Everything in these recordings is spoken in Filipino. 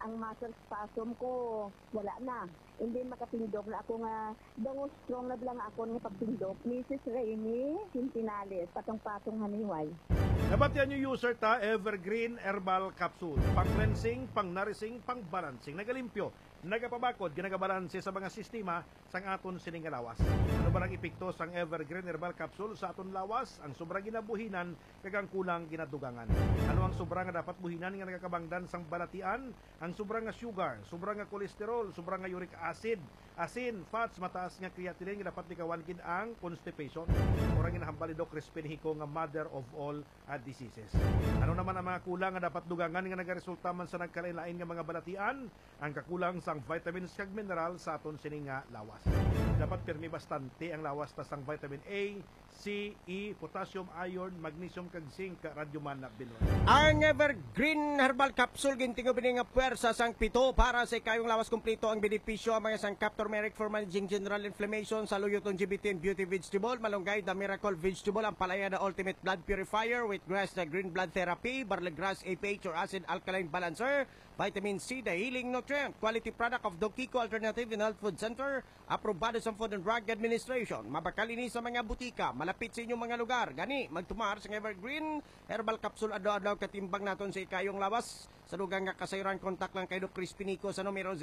ang muscle spasm ko wala na. Hindi makapindok na ako nga daw strong na lang ako nga pagpindok. Mrs. Rainy Quintinales, patong-patong haniway. Nabatian yung user ta, Evergreen Herbal Capsule. Pang-cleansing, pang-nourishing, pang-balancing. Nagalimpyo, nagapabakod, ginagabalanse sa mga sistema sang aton sining lawas. Ano ba ang epekto sang Evergreen Herbal Capsule sa aton lawas? Ang sobrang ginabuhinan, kagang kulang ginadugangan. Ano ang sobrang nga dapat buhinan nga nagakabangdan sang balatian? Ang sobrang nga sugar, sobrang nga kolesterol, sobrang nga uric acid, asin, fats, mataas nga creatinine nga dapat likawan ang constipation. Orang ginahambal ni Doc Crispin Hico nga mother of all diseases. Ano naman ang mga kulang nga dapat dugangan nga nagaresulta man sa nagkalain-lain nga mga balatian? Ang kakulang sang vitamins kag mineral sa aton sining nga lawas. Dapat pirmi bastante ang lawas ta sang vitamin A, C, E, potassium, iron, magnesium kag zinc radyoman na bilon. Ang Evergreen Herbal Capsule gintingo bini nga puwersa sang pito para sa kayong lawas kompleto ang benepisyo ang mga sangkap turmeric for managing general inflammation, saluyot longevity and beauty vegetable, malunggay the miracle vegetable, ang palaya the ultimate blood purifier, wheatgrass the green blood therapy, barley grass APH or acid alkaline balancer, vitamin C the healing nutrient, quality product of Dokiko Alternative and Health Food Center, aprobado sa Food and Drug Administration. Mabakal ini sa mga butika, malapit sa inyong mga lugar. Gani, magtumar sa Evergreen Herbal Capsule adlaw-adlaw katimbang naton sa ikayong lawas. Sa lugang nga kasayran, kontak lang kay Doc Crispin Hico sa numero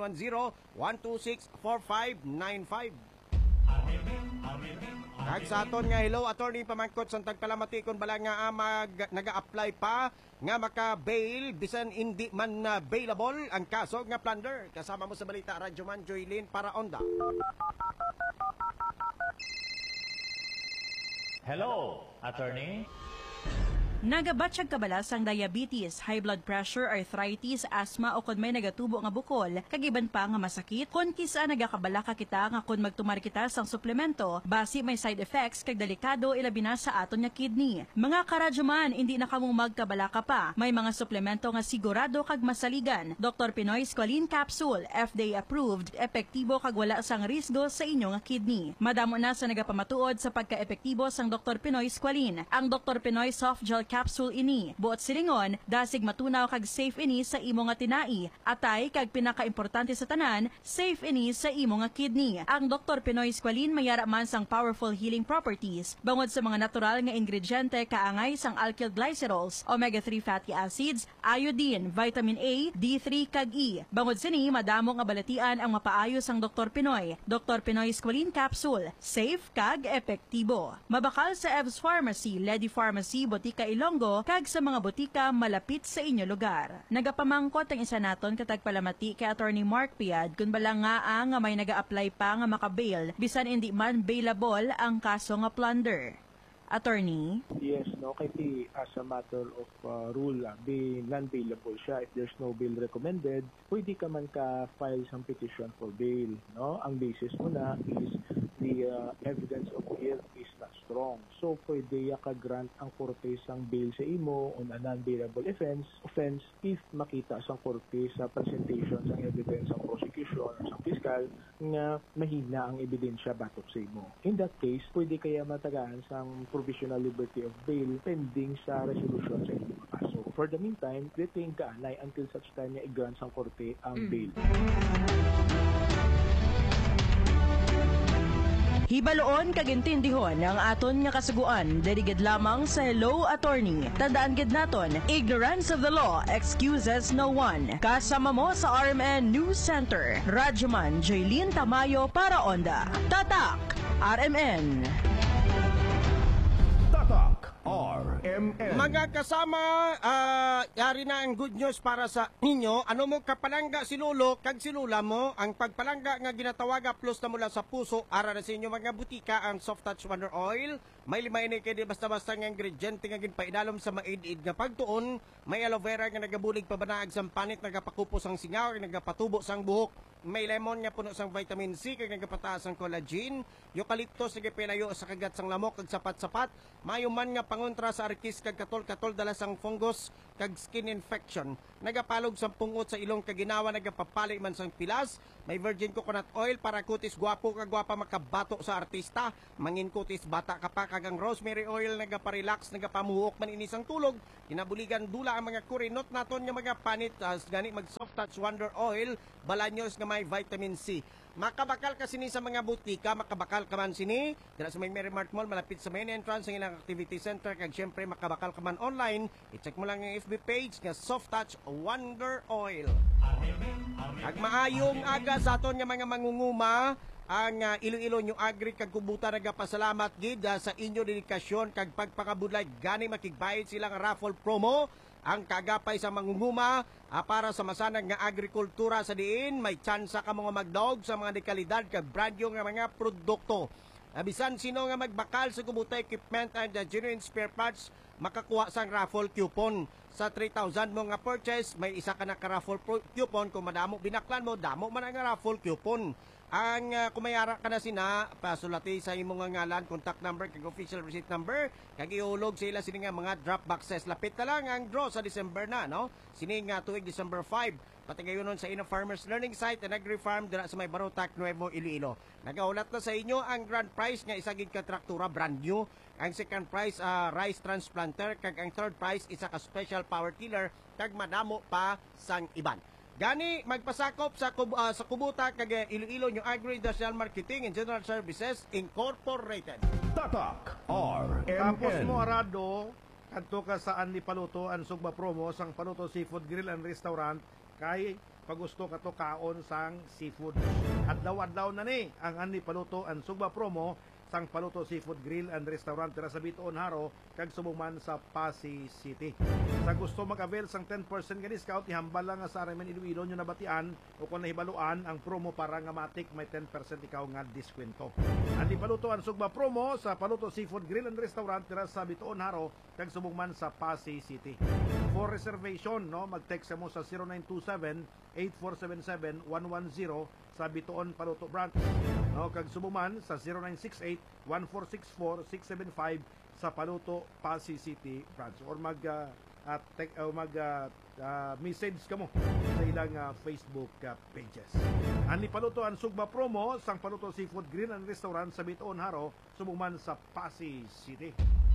0910-126-4595. Kag sa aton nga hello attorney pamangkot sa tagpalamatikon bala nga naga-apply pa nga maka-bail bisan hindi man na bailable ang kaso nga plunder. Kasama mo sa balita Radyo Man Joylyn para Onda. Hello, attorney. Nagabatsyag kabalas ang diabetes, high blood pressure, arthritis, asthma o kung may nagatubo nga bukol, kagiban pa nga masakit, kung kisa nagakabala ka kita nga kung magtumar kita sang suplemento, basi may side effects kag delikado ilabi na sa aton nga kidney. Mga karadyoman, hindi na kamong magkabala ka pa. May mga suplemento nga sigurado kag masaligan. Dr. Pinoy Squalene Capsule, FDA approved, epektibo kag wala sang risgo sa inyo nga kidney. Madamo na sa nagapamatuod sa pagka-epektibo sang Dr. Pinoy Squalene. Ang Dr. Pinoy Soft Gel Capsule ini, buot silingon, dasig matunaw kag safe ini sa imo nga tinai, atay kag pinaka-importante sa tanan, safe ini sa imo nga kidney. Ang Dr. Pinoy Squalene mayara man sang powerful healing properties, bangod sa mga natural nga ingrediente kaangay sang alkyl glycerols, omega-3 fatty acids, iodine, vitamin A, D3 kag E. Bangod sini, madamo nga balatian ang mapaayo sang Dr. Pinoy. Dr. Pinoy Squalene Capsule, safe kag epektibo. Mabakal sa Evs Pharmacy, Lady Pharmacy, Botica Ilonggo, kag sa mga botika malapit sa inyo lugar. Nagapamangkot ang isa naton katag palamati kay Attorney Mark Piad kung bala nga may naga-apply pa nga makabail bisan hindi man bailable ang kaso nga plunder. Attorney? Yes, no, kasi as a matter of rule, non-bailable siya. If there's no bail recommended, pwede ka man ka-file some petition for bail. No? Ang basis mo na is the evidence of guilt is not strong. So, pwede ka-grant ang korte sang bail sa imo on a non-bailable offense if makita sang korte sa presentation sang evidence ng prosecution o sang fiscal nga mahina ang ebidensya batok sa imo. In that case, pwede kaya matagaan sang provisional liberty of bail pending sa resolution sa inyong kaso. For the meantime, detain ka anay until such time niya i-grant sang korte ang bail. Hibaloon kagintindihon ang aton nga kasuguan, dirigid lamang sa Hello Attorney. Tandaan gid naton, ignorance of the law excuses no one. Kasama mo sa RMN News Center, Radyoman Joylyn Tamayo para Onda. Tatak RMN. RMN. Mga kasama, yari na ang good news para sa inyo. Ano mo kapalangga sinulo, kag sinula mo, ang pagpalangga nga ginatawaga plus na mula sa puso, ara na sa inyo mga butika, ang Soft Touch Wonder Oil. May lima ini kay di basta-basta nga ingrediente nga ginpaidalom sa maid-id nga pagtuon. May aloe vera nga nagabulig pabanaag sang panit, nagapakupos ang singaw, nagapatubo sang buhok. May lemon nga puno sang vitamin C, kag nagapataas ang collagen. Eucalyptus nga pinayo sa kagat sang lamok, kag sapat-sapat. Mayuman nga pangontra sa arkis, kag katol-katol dala sang fungus, kag skin infection. Nagapalog sang pungot sa ilong, kag ginawa nagapapali man sang pilas. May virgin coconut oil para kutis gwapo kag gwapa makabato sa artista. Mangin kutis bata ka pa, kag ang rosemary oil nagapa-relax, nagapamuhok man inisang tulog. Kinabuligan dula ang mga kurinot naton nga mga panit, gani mag soft Touch Wonder Oil, balanyos nga may vitamin C. Makabakal ka sini sa mga butika, makabakal ka man sini dira sa may Merrimart Mall, malapit sa main entrance ng ilang activity center, kag syempre makabakal ka man online, i-check mo lang ang FB page nga Soft Touch Wonder Oil. Kag maayong aga sa aton nga mga mangunguma, ang Iloilo New Agri kag Kubuta nagapasalamat gid sa inyo dedikasyon kag pagpakabudlay gani makigbayad silang raffle promo. Ang kagapay sa mangunguma para sa masanag nga agrikultura sa diin, may tsansa ka mga magdaog sa mga dekalidad kag brandyo nga mga produkto. Bisan sino nga magbakal sa Kubuta equipment and genuine spare parts, makakuha sang raffle coupon. Sa 3,000 mo nga purchase, may isa ka na ka-raffle coupon. Kung madamo binaklan mo, damo man ang raffle coupon. Ang kumayara ka na sina, pasulati sa imong nga ngalan, contact number, kag official receipt number, kag iulog sa ila sini nga mga drop boxes. Lapit na lang ang draw sa December na, no? Sini nga tuig December 5. Pati ngayon sa Ina Farmers Learning Site and Agri-Farm dira sa may Barotac, Nuevo Iloilo. Nagaulat na sa inyo ang grand prize nga isa gid ka traktura brand new. Ang second prize rice transplanter, kag ang third prize isa ka special power tiller, kag madamo pa sang iban. Gani magpasakop sa Kubuta kag Iloilo New Agri-Industrial Marketing and General Services Incorporated. Tatak Tapos RMN. mo arado, kadto ka sa Anli Paluto, ang Sugba Promo, sang Paluto Seafood Grill and Restaurant, kay pagusto ka to kaon sang seafood. Adlaw-adlaw na ni ang Anli Paluto, ang Sugba Promo, sang Paluto Seafood Grill and Restaurant tira sa Bitoon Haro, kag Subuman sa Pasay City. Sa gusto mag-avail sang 10% nga discount, ihambal lang nga sa RMN Iloilo nyo nabatian o kung nahibaluan ang promo para nga matik may 10% ikaw nga diskwento. Ang Paluto ang Sugba Promo sa Paluto Seafood Grill and Restaurant tira sa Bitoon Haro, kag Subuman sa Pasay City. For reservation, no, mag-text mo sa 0927-8477-110 sa Bitoon Paluto Branch. No, kag Subuman sa 0968-1464-675 sa Paluto Pasay City Branch. Or message ka mo sa ilang Facebook pages. Ang Paluto ang Sugba Promo sang Paluto Seafood Grill and Restaurant sa Bitoon Haro, Subuman sa Pasay City.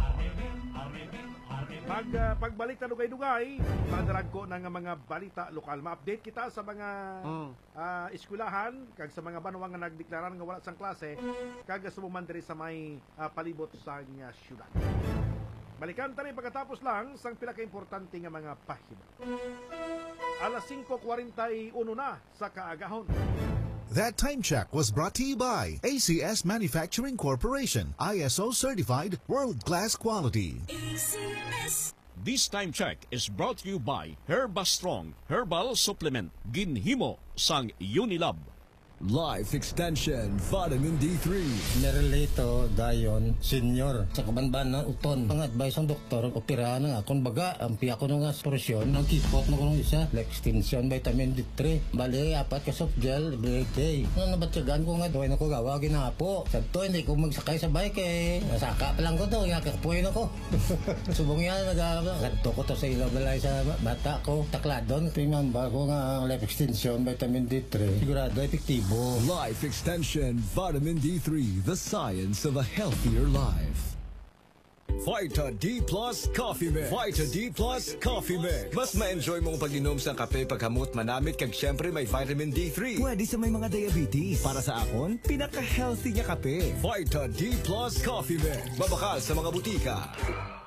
Pagbalik na dugay-dugay, madarag ko ng mga balita lokal. Ma-update kita sa mga eskwelahan, kag sa mga banwang nga nagdeklaran nga wala sang klase, kag Subuman diri sa may palibot sa syudad. Balikan tayo pagkatapos lang sang pila ka-importante nga mga pahimo. Alas 5:41 na sa kaagahon. That time check was brought to you by ACS Manufacturing Corporation, ISO certified world-class quality. This time check is brought to you by Herbastrong Herbal Supplement, ginhimo sang Unilab. Life Extension Vitamin D3. Nerelito dayon senior sa kabanbanan uton. Ang advice ng doktor, operahan nga kung baga ang piya ko nga solusyon ng kipot na kunong isa Life Extension Vitamin D3. Bali apat ka soft gel every day. Nabatsagan ko nga doon ako gawa ginapo. Sabto hindi ko magsakay sa bike nasaka pa lang ko to, yakakpuin ako. Subong yan nagagato ko to sa ilaw balay sa bata ko. Takladon, pinamba ko nga Life Extension Vitamin D3. Sigurado epektibo. Life Extension Vitamin D3, the science of a healthier life. Vita D Plus Coffee Mix. Vita D Plus Coffee Mix. Mas ma-enjoy mong pag-inom sa kape paghamot manamit kag syempre may vitamin D3. Pwede sa may mga diabetes. Para sa akon, pinaka-healthy niya kape. Vita D Plus Coffee Mix. Mabakal sa mga butika.